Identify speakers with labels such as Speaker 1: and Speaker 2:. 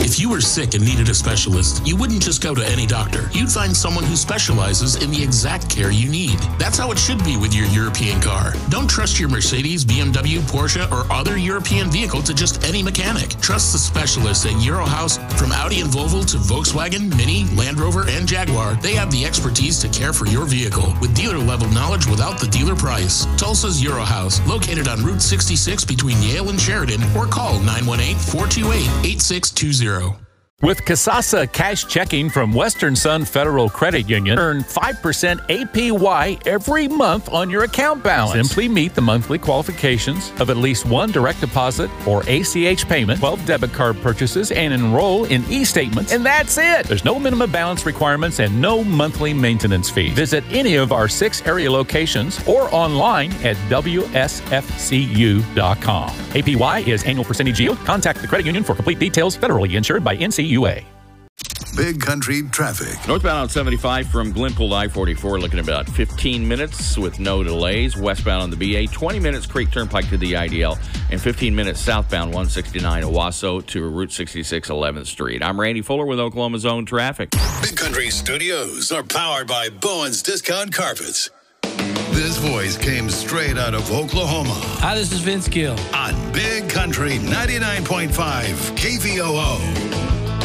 Speaker 1: If you were sick and needed a specialist, you wouldn't just go to any doctor. You'd find someone who specializes in the exact care you need. That's how it should be with your European car. Don't trust your Mercedes, BMW, Porsche, or other European vehicle to just any mechanic. Trust the specialists at Eurohouse. From Audi and Volvo to Volkswagen, Mini, Land Rover, and Jaguar, they have the expertise to care for your vehicle with dealer-level knowledge without the dealer price. Tulsa's Eurohouse, located on Route 66 between Yale and Sheridan, or call 918-428-8620.
Speaker 2: With Kasasa Cash Checking from Western Sun Federal Credit Union, earn 5% APY every month on your account balance. Simply meet the monthly qualifications of at least one direct deposit or ACH payment, 12 debit card purchases, and enroll in e-statements, and that's it. There's no minimum balance requirements and no monthly maintenance fee. Visit any of our 6 area locations or online at WSFCU.com. APY is annual percentage yield. Contact the credit union for complete details. Federally insured by NCUA.
Speaker 3: Big Country traffic.
Speaker 4: Northbound on 75 from Glenpool to I-44, looking at about 15 minutes with no delays. Westbound on the BA, 20 minutes Creek Turnpike to the IDL, and 15 minutes southbound 169 Owasso to Route 66 11th Street. I'm Randy Fuller with Oklahoma Zone Traffic.
Speaker 3: Big Country Studios are powered by Bowen's Discount Carpets. This voice came straight out of Oklahoma.
Speaker 5: Hi, this is Vince Gill.
Speaker 3: On Big Country 99.5 KVOO.